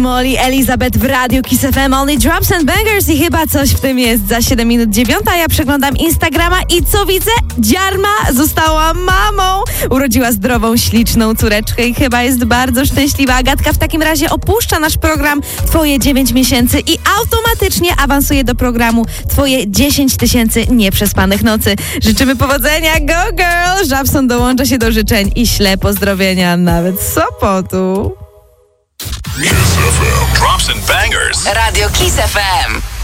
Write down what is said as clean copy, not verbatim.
Molly Elizabeth w Radiu Kiss FM, Only Drops and Bangers i chyba coś w tym jest. Za 7 minut 9, a ja przeglądam Instagrama i co widzę? Dziarma została mamą. Urodziła zdrową, śliczną córeczkę i chyba jest bardzo szczęśliwa. Agatka w takim razie opuszcza nasz program Twoje 9 miesięcy i automatycznie awansuje do programu Twoje 10 tysięcy nieprzespanych nocy. Życzymy powodzenia, go girl! Żabson dołącza się do życzeń i śle pozdrowienia nawet z Sopotu. Kiss FM. Drops and Bangers. Radio Kiss FM.